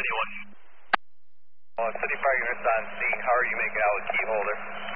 City Fire units on scene. How are you making out with key holder?